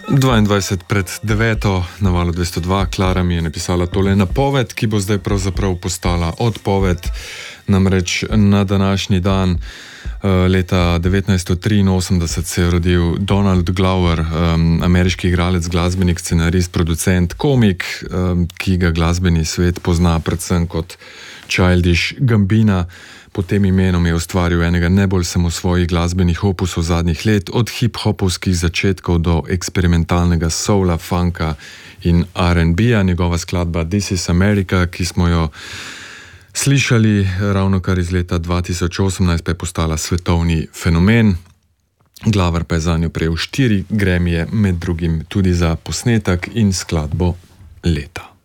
22:09 na Valu 202, Klara mi je napisala tole napoved, ki bo zdaj pravzaprav postala odpoved. Namreč na današnji dan leta 1983 se je rodil Donald Glover, ameriški igralec, glasbenik, scenarist, producent, komik, ki ga glasbeni svet pozna predvsem kot Childish Gambina. Pod tem imenom je ustvaril enega najbolj samosvojih glasbenih opusov zadnjih let, od hip-hopovskih začetkov do eksperimentalnega soula, funka in R&B-ja. Njegova skladba This is America, ki smo jo slišali ravno kar iz leta 2018, pa je postala svetovni fenomen. Glover pa je zanjo prejel 4 Grammyje, med drugim tudi za posnetek in skladbo leta.